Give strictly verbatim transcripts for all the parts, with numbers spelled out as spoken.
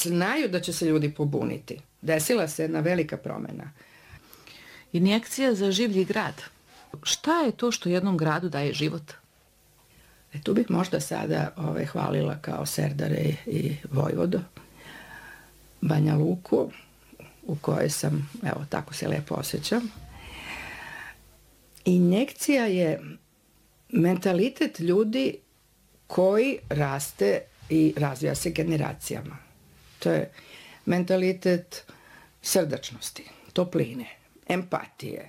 znaju da će se ljudi pobuniti. Desila se jedna velika promjena. Injekcija za življi grad. Šta je to što jednom gradu daje život? E, tu bih možda sada ove, hvalila kao Serdare i Vojvodo, Banja Luku, u kojoj sam, evo, tako se lepo osjećam. Injekcija je mentalitet ljudi koji raste i razvija se generacijama. To je mentalitet srdačnosti, topline, empatije.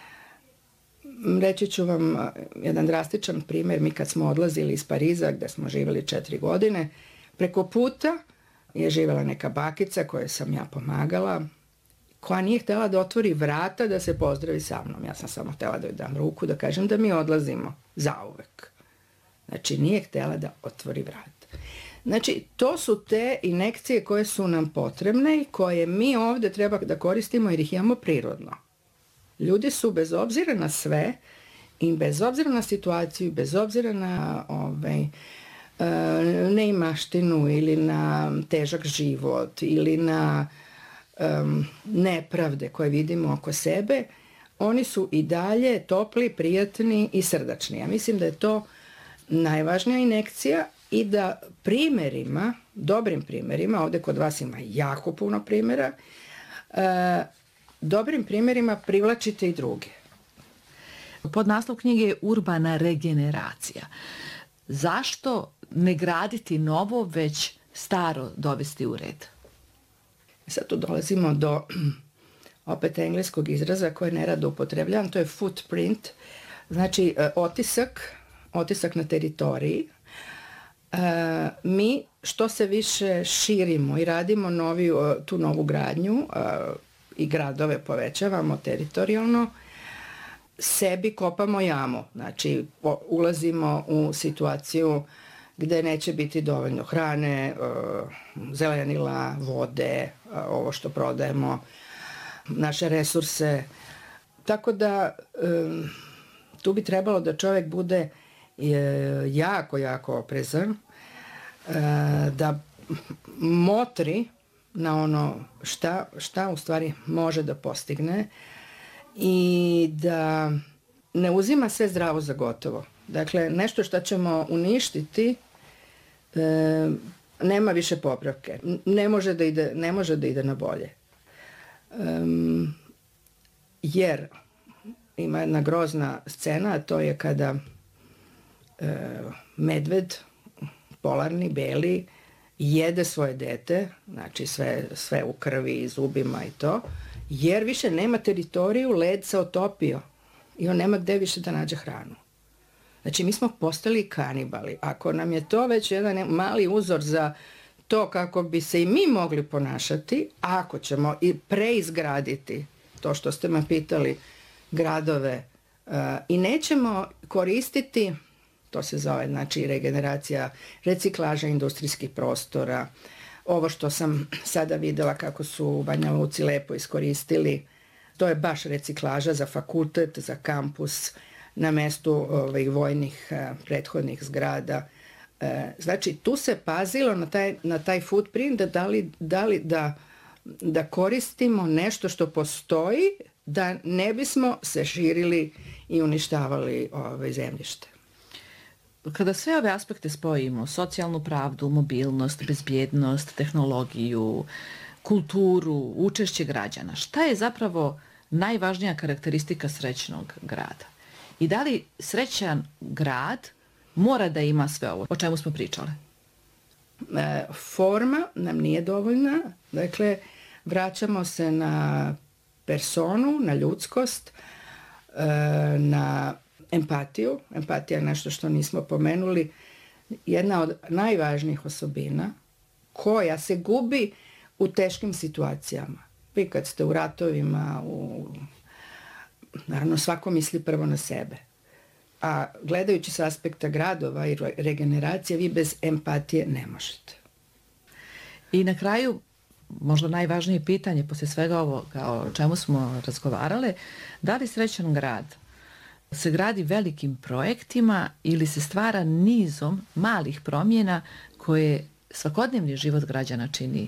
Reći ću vam jedan drastičan primjer. Mi kad smo odlazili iz Pariza, gde smo živjeli četiri godine, preko puta je živjela neka bakica kojoj sam ja pomagala, koja nije htjela da otvori vrata da se pozdravi sa mnom. Ja sam samo htjela da joj dam ruku, da kažem da mi odlazimo zauvek. Znači, nije htjela da otvori vrat. Znači, to su te injekcije koje su nam potrebne i koje mi ovdje treba da koristimo jer ih imamo prirodno. Ljudi su bez obzira na sve i bez obzira na situaciju, bez obzira na ovaj, neimaštinu ili na težak život ili na um, nepravde koje vidimo oko sebe, oni su i dalje topli, prijatni i srdačni. Ja mislim da je to najvažnija injekcija i da primjerima, dobrim primjerima, ovdje kod vas ima jako puno primjera, uh, dobrim primjerima privlačite i druge. Pod naslov knjige je Urbana regeneracija. Zašto ne graditi novo, već staro dovesti u red? Sad tu dolazimo do opet engleskog izraza koje nerado upotrebljavam, to je footprint, znači otisak, otisak na teritoriji. E, mi što se više širimo i radimo novi, tu novu gradnju e, i gradove povećavamo teritorijalno, sebi kopamo jamu, znači ulazimo u situaciju gde neće biti dovoljno hrane, zelenila, vode, ovo što prodajemo, naše resurse. Tako da tu bi trebalo da čovjek bude jako, jako oprezan, da motri na ono šta, šta u stvari može da postigne i da ne uzima sve zdravo za gotovo. Dakle, nešto što ćemo uništiti e, nema više popravke. Ne može da ide, ne može da ide na bolje. E, jer ima jedna grozna scena, a to je kada e, medved, polarni, beli, jede svoje dete, znači sve, sve u krvi i zubima i to, jer više nema teritoriju, led se otopio i on nema gde više da nađe hranu. Znači, mi smo postali kanibali. Ako nam je to već jedan mali uzor za to kako bi se i mi mogli ponašati, ako ćemo i preizgraditi to što ste me pitali, gradove, uh, i nećemo koristiti, to se zove, znači, regeneracija, reciklaža industrijskih prostora, ovo što sam sada videla kako su u Banja Luci lepo iskoristili, to je baš reciklaža za fakultet, za kampus, na mestu ovih vojnih eh, prethodnih zgrada. Eh, znači, tu se pazilo na taj, na taj footprint da, da, li, da, li da, da koristimo nešto što postoji, da ne bismo se širili i uništavali ove zemljište. Kada sve ove aspekte spojimo, socijalnu pravdu, mobilnost, bezbjednost, tehnologiju, kulturu, učešće građana, šta je zapravo najvažnija karakteristika srećnog grada? I da li srećan grad mora da ima sve ovo o čemu smo pričali? E, forma nam nije dovoljna. Dakle, vraćamo se na personu, na ljudskost, e, na empatiju. Empatija je nešto što nismo pomenuli. Jedna od najvažnijih osobina koja se gubi u teškim situacijama. Vi kad ste u ratovima, u... naravno svako misli prvo na sebe. A gledajući s aspekta gradova i regeneracije, vi bez empatije ne možete. I na kraju, možda najvažnije pitanje poslije svega ovoga o čemu smo razgovarali, da li srećan grad se gradi velikim projektima ili se stvara nizom malih promjena koje svakodnevni život građana čini